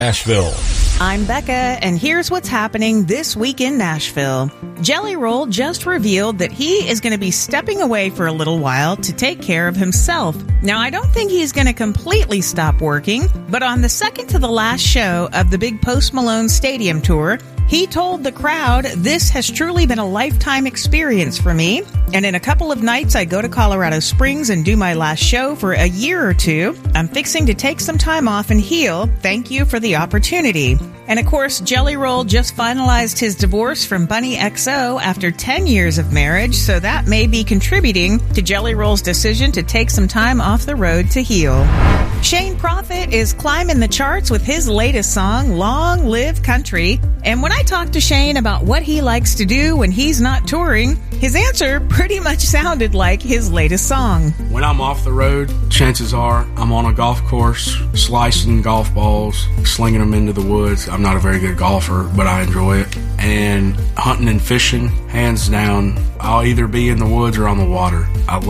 Nashville. I'm Becca, and here's what's happening this week in Nashville. Jelly Roll just revealed that he is going to be stepping away for a little while to take care of himself. Now, I don't think he's going to completely stop working, but on the second to the last show of the big Post Malone Stadium tour, he told the crowd, "This has truly been a lifetime experience for me, and in a couple of nights I go to Colorado Springs and do my last show for a year or two. I'm fixing to take some time off and heal. Thank you for the opportunity." And of course, Jelly Roll just finalized his divorce from Bunny XO after 10 years of marriage, so that may be contributing to Jelly Roll's decision to take some time off the road to heal. Shane Prophet is climbing the charts with his latest song, Long Live Country. And when I talked to Shane about what he likes to do when he's not touring, his answer pretty much sounded like his latest song. When I'm off the road, chances are I'm on a golf course, slicing golf balls, slinging them into the woods. I'm not a very good golfer, but I enjoy it. And hunting and fishing, hands down, I'll either be in the woods or on the water. I